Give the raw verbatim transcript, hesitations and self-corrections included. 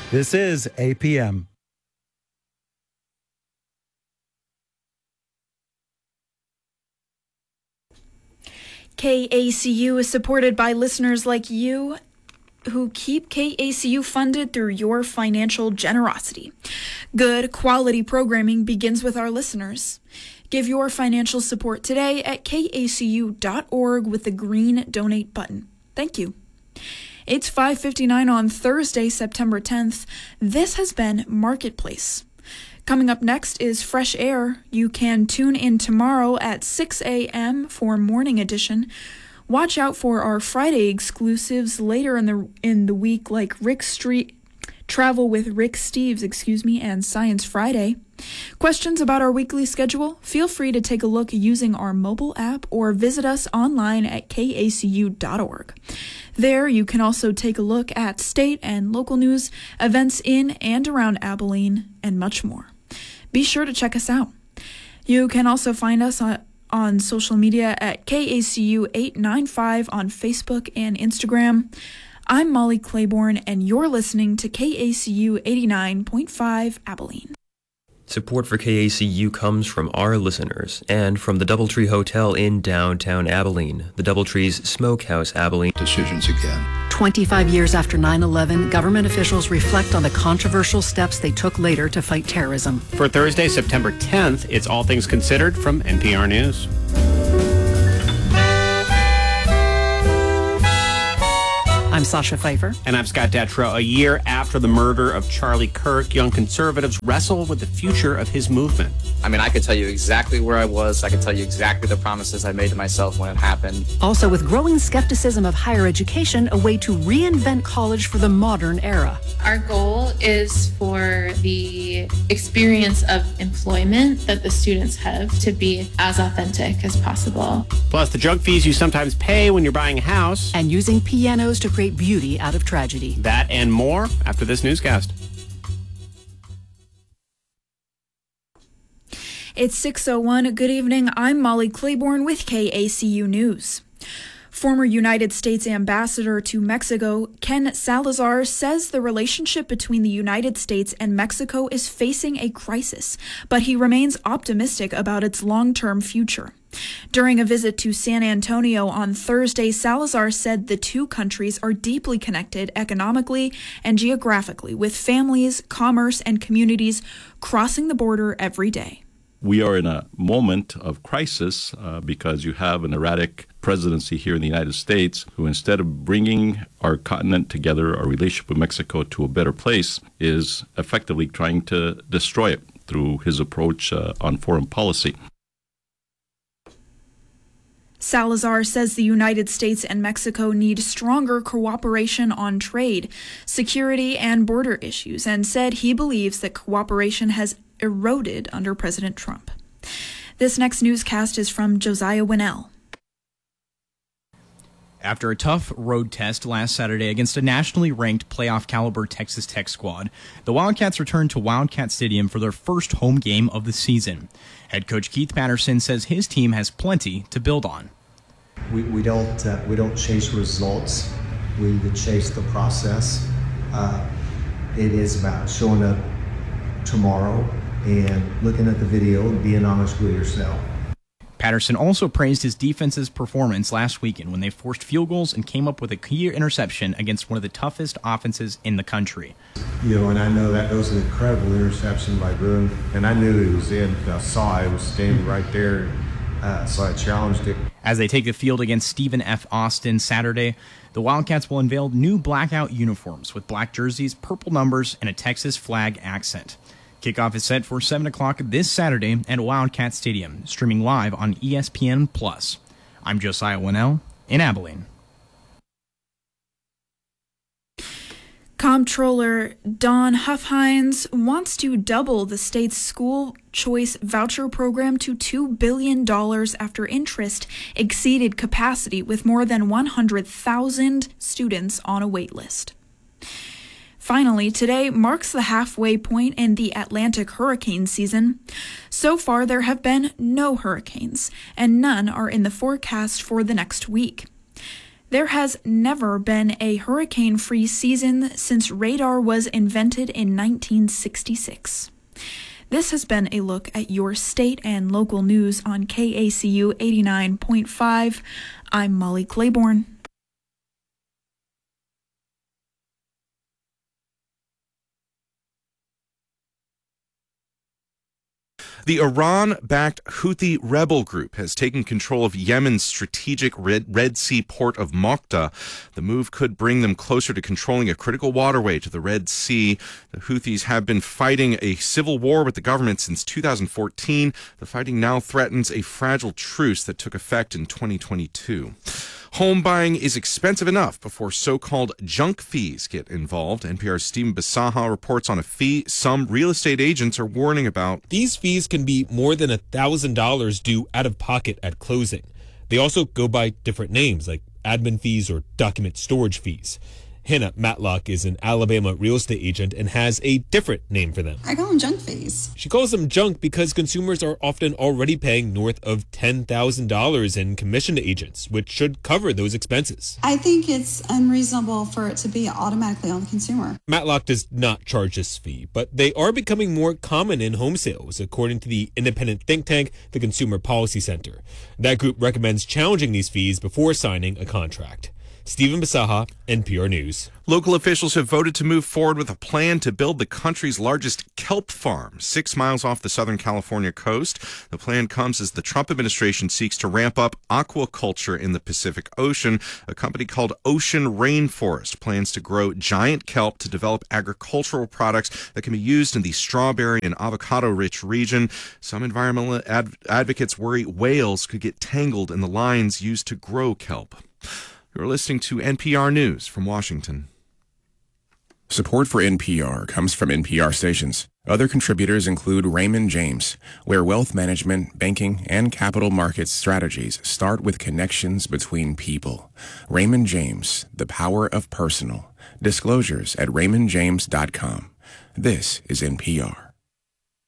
This is A P M. K A C U is supported by listeners like you who keep K A C U funded through your financial generosity. Good quality programming begins with our listeners. Give your financial support today at K A C U dot org with the green donate button. Thank you. It's five fifty-nine on Thursday, September tenth. This has been Marketplace. Coming up next is Fresh Air. You can tune in tomorrow at six a.m. for Morning Edition. Watch out for our Friday exclusives later in the in the week, like Rick Street Travel with Rick Steves, excuse me, and Science Friday. Questions about our weekly schedule? Feel free to take a look using our mobile app or visit us online at K A C U dot org. There, you can also take a look at state and local news, events in and around Abilene, and much more. Be sure to check us out. You can also find us on, on social media at K A C U eight ninety-five on Facebook and Instagram. I'm Molly Claiborne, and you're listening to K A C U eighty-nine point five Abilene. Support for K A C U comes from our listeners and from the Doubletree Hotel in downtown Abilene, the Doubletree's Smokehouse Abilene. Decisions again. twenty-five years after nine eleven, government officials reflect on the controversial steps they took later to fight terrorism. For Thursday, September tenth, it's All Things Considered from N P R News. I'm Sasha Pfeiffer. And I'm Scott Detrow. A year after the murder of Charlie Kirk, young conservatives wrestle with the future of his movement. I mean, I could tell you exactly where I was. I could tell you exactly the promises I made to myself when it happened. Also, with growing skepticism of higher education, a way to reinvent college for the modern era. Our goal is for the experience of employment that the students have to be as authentic as possible. Plus, the junk fees you sometimes pay when you're buying a house. And using pianos to create beauty out of tragedy. That and more after this newscast. It's six oh one. Good evening. I'm Molly Claiborne with K A C U News. Former United States Ambassador to Mexico, Ken Salazar, says the relationship between the United States and Mexico is facing a crisis, but he remains optimistic about its long-term future. During a visit to San Antonio on Thursday, Salazar said the two countries are deeply connected economically and geographically, with families, commerce, and communities crossing the border every day. We are in a moment of crisis uh, because you have an erratic presidency here in the United States who, instead of bringing our continent together, our relationship with Mexico to a better place, is effectively trying to destroy it through his approach uh, on foreign policy. Salazar says the United States and Mexico need stronger cooperation on trade, security, and border issues, and said he believes that cooperation has eroded under President Trump. This next newscast is from Josiah Winnell. After a tough road test last Saturday against a nationally ranked playoff-caliber Texas Tech squad, the Wildcats returned to Wildcat Stadium for their first home game of the season. Head coach Keith Patterson says his team has plenty to build on. We, we don't uh, we don't chase results. We chase the process. Uh, it is about showing up tomorrow and looking at the video and being honest with yourself. Patterson also praised his defense's performance last weekend when they forced field goals and came up with a key interception against one of the toughest offenses in the country. You know, and I know that was an incredible interception by Boone, and I knew it was in. I saw it, it was standing right there, uh, so I challenged it. As they take the field against Stephen F. Austin Saturday, the Wildcats will unveil new blackout uniforms with black jerseys, purple numbers, and a Texas flag accent. Kickoff is set for seven o'clock this Saturday at Wildcat Stadium, streaming live on E S P N plus. I'm Josiah Winnell in Abilene. Comptroller Don Huffhines wants to double the state's school choice voucher program to two billion dollars after interest exceeded capacity with more than one hundred thousand students on a wait list. Finally, today marks the halfway point in the Atlantic hurricane season. So far, there have been no hurricanes, and none are in the forecast for the next week. There has never been a hurricane-free season since radar was invented in nineteen sixty-six. This has been a look at your state and local news on K A C U eighty-nine point five. I'm Molly Claiborne. The Iran-backed Houthi rebel group has taken control of Yemen's strategic Red, Red Sea port of Mokta. The move could bring them closer to controlling a critical waterway to the Red Sea. The Houthis have been fighting a civil war with the government since two thousand fourteen. The fighting now threatens a fragile truce that took effect in twenty twenty-two. Home buying is expensive enough before so-called junk fees get involved. N P R's Stephen Basaha reports on a fee some real estate agents are warning about. These fees can be more than one thousand dollars due out of pocket at closing. They also go by different names like admin fees or document storage fees. Hannah Matlock is an Alabama real estate agent and has a different name for them. I call them junk fees. She calls them junk because consumers are often already paying north of ten thousand dollars in commission to agents, which should cover those expenses. I think it's unreasonable for it to be automatically on the consumer. Matlock does not charge this fee, but they are becoming more common in home sales, according to the independent think tank, the Consumer Policy Center. That group recommends challenging these fees before signing a contract. Stephen Basaha, N P R News. Local officials have voted to move forward with a plan to build the country's largest kelp farm, six miles off the Southern California coast. The plan comes as the Trump administration seeks to ramp up aquaculture in the Pacific Ocean. A company called Ocean Rainforest plans to grow giant kelp to develop agricultural products that can be used in the strawberry and avocado-rich region. Some environmental ad- advocates worry whales could get tangled in the lines used to grow kelp. You're listening to N P R News from Washington. Support for N P R comes from N P R stations. Other contributors include Raymond James, where wealth management, banking, and capital markets strategies start with connections between people. Raymond James, the power of personal. Disclosures at raymond james dot com. This is N P R.